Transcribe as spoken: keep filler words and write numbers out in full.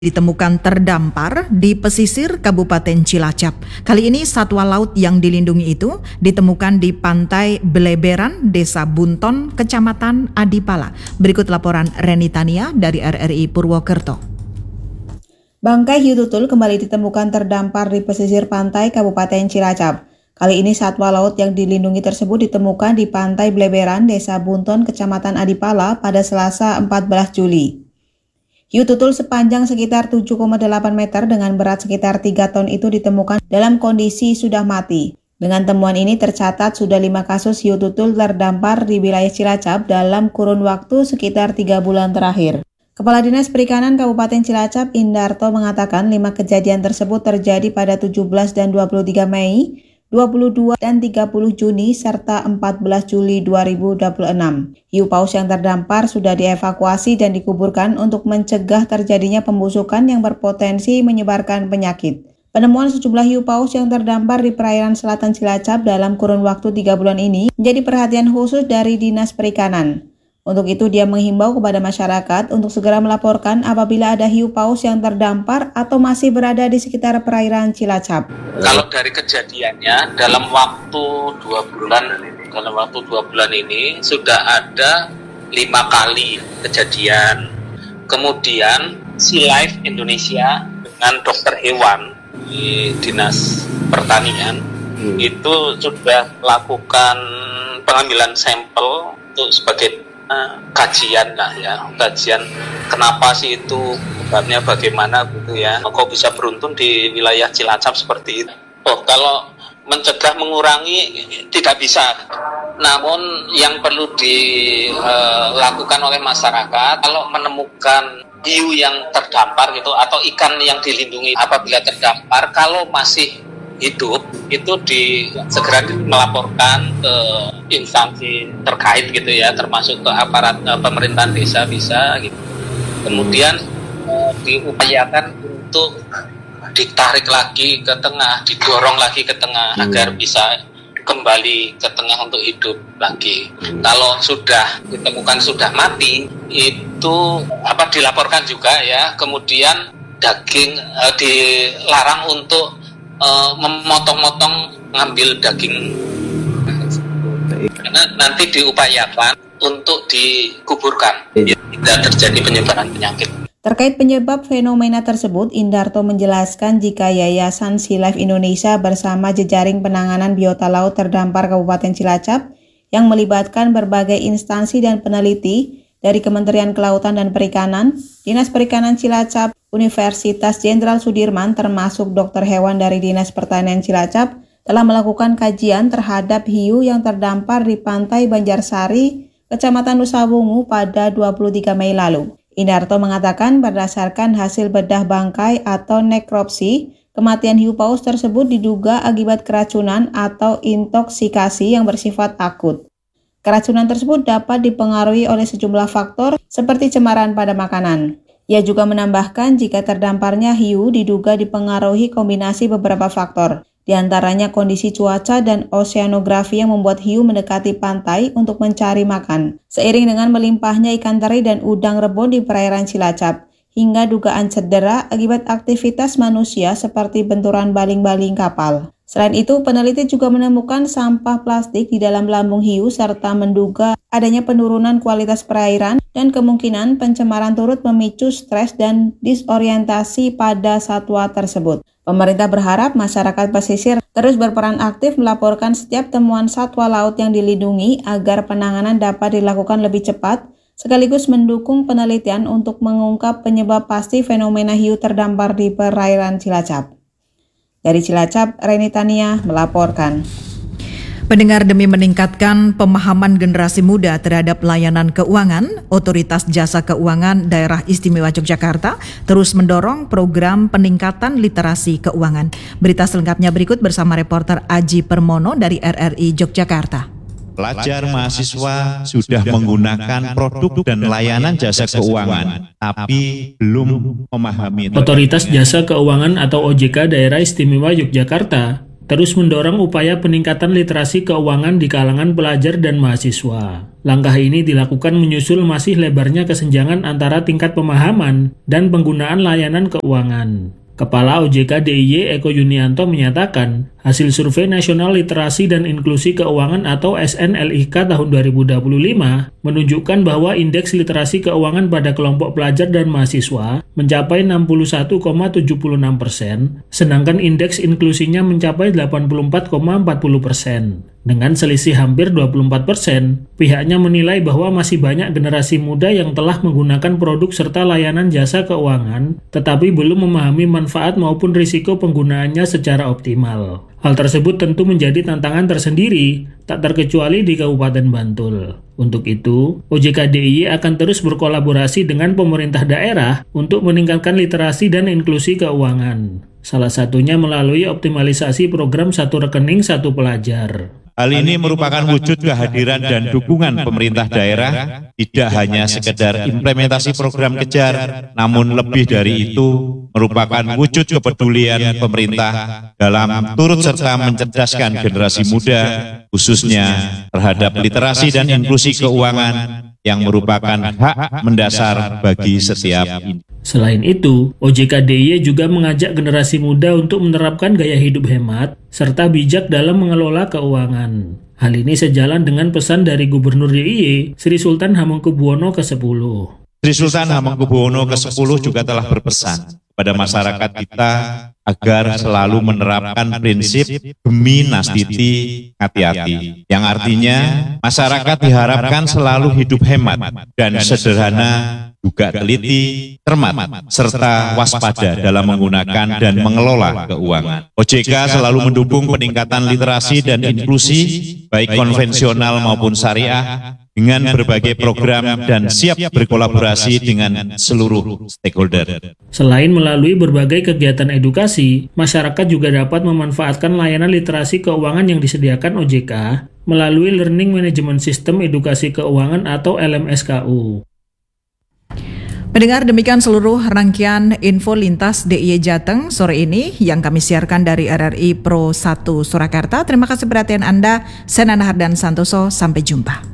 ditemukan terdampar di pesisir Kabupaten Cilacap. Kali ini satwa laut yang dilindungi itu ditemukan di pantai Beleberan, Desa Bunton, Kecamatan Adipala. Berikut laporan Reni Tania dari R R I Purwokerto. Bangkai hiu tutul kembali ditemukan terdampar di pesisir pantai Kabupaten Cilacap. Kali ini satwa laut yang dilindungi tersebut ditemukan di pantai Beleberan, Desa Bunton, Kecamatan Adipala pada Selasa empat belas Juli. Hiu tutul sepanjang sekitar tujuh koma delapan meter dengan berat sekitar tiga ton itu ditemukan dalam kondisi sudah mati. Dengan temuan ini tercatat sudah lima kasus hiu tutul terdampar di wilayah Cilacap dalam kurun waktu sekitar tiga bulan terakhir. Kepala Dinas Perikanan Kabupaten Cilacap, Indarto, mengatakan lima kejadian tersebut terjadi pada tujuh belas dan dua puluh tiga Mei, dua puluh dua dan tiga puluh Juni, serta empat belas Juli dua ribu dua puluh enam. Hiu paus yang terdampar sudah dievakuasi dan dikuburkan untuk mencegah terjadinya pembusukan yang berpotensi menyebarkan penyakit. Penemuan sejumlah hiu paus yang terdampar di perairan selatan Cilacap dalam kurun waktu tiga bulan ini menjadi perhatian khusus dari Dinas Perikanan. Untuk itu, dia menghimbau kepada masyarakat untuk segera melaporkan apabila ada hiu paus yang terdampar atau masih berada di sekitar perairan Cilacap. Kalau dari kejadiannya, dalam waktu dua bulan, dalam waktu dua bulan ini sudah ada lima kali kejadian. Kemudian, Sea Life Indonesia dengan dokter hewan di Dinas Pertanian hmm. itu sudah melakukan pengambilan sampel untuk sebagai kajian lah ya, kajian kenapa sih itu, sebabnya bagaimana gitu ya, kok bisa beruntun di wilayah Cilacap seperti itu. Oh, kalau mencegah mengurangi tidak bisa, namun yang perlu dilakukan oleh masyarakat kalau menemukan hiu yang terdampar gitu atau ikan yang dilindungi apabila terdampar, kalau masih hidup itu di segera melaporkan ke instansi terkait gitu ya, termasuk ke aparat uh, pemerintahan desa bisa gitu. Kemudian uh, diupayakan untuk ditarik lagi ke tengah, didorong lagi ke tengah hmm. agar bisa kembali ke tengah untuk hidup lagi. Hmm. Kalau sudah ditemukan sudah mati itu apa dilaporkan juga ya. Kemudian daging uh, dilarang untuk Uh, memotong-motong ngambil daging karena nanti diupayakan untuk dikuburkan ya, tidak terjadi penyebaran penyakit. Terkait penyebab fenomena tersebut, Indarto menjelaskan jika Yayasan Sea Life Indonesia bersama jejaring penanganan biota laut terdampar Kabupaten Cilacap yang melibatkan berbagai instansi dan peneliti dari Kementerian Kelautan dan Perikanan, Dinas Perikanan Cilacap, Universitas Jenderal Sudirman, termasuk dokter hewan dari Dinas Pertanian Cilacap, telah melakukan kajian terhadap hiu yang terdampar di pantai Banjarsari, Kecamatan Nusawungu pada dua puluh tiga Mei lalu. Indarto mengatakan berdasarkan hasil bedah bangkai atau nekropsi, kematian hiu paus tersebut diduga akibat keracunan atau intoksikasi yang bersifat akut. Keracunan tersebut dapat dipengaruhi oleh sejumlah faktor seperti cemaran pada makanan. Ia juga menambahkan jika terdamparnya hiu diduga dipengaruhi kombinasi beberapa faktor, di antaranya kondisi cuaca dan oseanografi yang membuat hiu mendekati pantai untuk mencari makan, seiring dengan melimpahnya ikan teri dan udang rebon di perairan Cilacap, hingga dugaan cedera akibat aktivitas manusia seperti benturan baling-baling kapal. Selain itu, peneliti juga menemukan sampah plastik di dalam lambung hiu serta menduga adanya penurunan kualitas perairan dan kemungkinan pencemaran turut memicu stres dan disorientasi pada satwa tersebut. Pemerintah berharap masyarakat pesisir terus berperan aktif melaporkan setiap temuan satwa laut yang dilindungi agar penanganan dapat dilakukan lebih cepat, sekaligus mendukung penelitian untuk mengungkap penyebab pasti fenomena hiu terdampar di perairan Cilacap. Dari Cilacap, Reni Tania melaporkan. Pendengar, demi meningkatkan pemahaman generasi muda terhadap layanan keuangan, Otoritas Jasa Keuangan Daerah Istimewa Yogyakarta terus mendorong program peningkatan literasi keuangan. Berita selengkapnya berikut bersama reporter Aji Permono dari R R I Yogyakarta. Pelajar mahasiswa sudah menggunakan produk dan layanan jasa keuangan, tapi belum memahami. Otoritas Jasa Keuangan atau O J K Daerah Istimewa Yogyakarta terus mendorong upaya peningkatan literasi keuangan di kalangan pelajar dan mahasiswa. Langkah ini dilakukan menyusul masih lebarnya kesenjangan antara tingkat pemahaman dan penggunaan layanan keuangan. Kepala O J K D I Y Eko Yunianto menyatakan, hasil Survei Nasional Literasi dan Inklusi Keuangan atau S N L I K tahun dua ribu dua puluh lima menunjukkan bahwa indeks literasi keuangan pada kelompok pelajar dan mahasiswa mencapai enam puluh satu koma tujuh enam persen, sedangkan indeks inklusinya mencapai delapan puluh empat koma empat puluh persen. Dengan selisih hampir dua puluh empat persen, pihaknya menilai bahwa masih banyak generasi muda yang telah menggunakan produk serta layanan jasa keuangan, tetapi belum memahami manfaat maupun risiko penggunaannya secara optimal. Hal tersebut tentu menjadi tantangan tersendiri, tak terkecuali di Kabupaten Bantul. Untuk itu, O J K D I Y akan terus berkolaborasi dengan pemerintah daerah untuk meningkatkan literasi dan inklusi keuangan. Salah satunya melalui optimalisasi program satu rekening satu pelajar. Hal ini merupakan wujud kehadiran dan dukungan pemerintah daerah, tidak hanya sekedar implementasi program kejar, namun lebih dari itu merupakan wujud kepedulian pemerintah dalam turut serta mencerdaskan generasi muda, khususnya terhadap literasi dan inklusi keuangan yang merupakan hak mendasar bagi setiap individu. Selain itu, O J K D I Y juga mengajak generasi muda untuk menerapkan gaya hidup hemat serta bijak dalam mengelola keuangan. Hal ini sejalan dengan pesan dari Gubernur D I Y, Sri Sultan Hamengkubuwono ke sepuluh. Sri Sultan Hamengkubuwono ke sepuluh juga telah berpesan pada masyarakat kita agar selalu menerapkan prinsip Gemi Nastiti hati-hati, yang artinya masyarakat diharapkan selalu hidup hemat dan sederhana, juga teliti, cermat, serta waspada dalam menggunakan dan mengelola keuangan. O J K selalu mendukung peningkatan literasi dan inklusi, baik konvensional maupun syariah, dengan berbagai program dan siap berkolaborasi dengan seluruh stakeholder. Selain melalui berbagai kegiatan edukasi, masyarakat juga dapat memanfaatkan layanan literasi keuangan yang disediakan O J K melalui Learning Management System Edukasi Keuangan atau L M S K U. Pendengar, demikian seluruh rangkaian info lintas D I Y Jateng sore ini yang kami siarkan dari R R I Pro satu Surakarta. Terima kasih perhatian Anda. Saya Nana Hardan Santoso, sampai jumpa.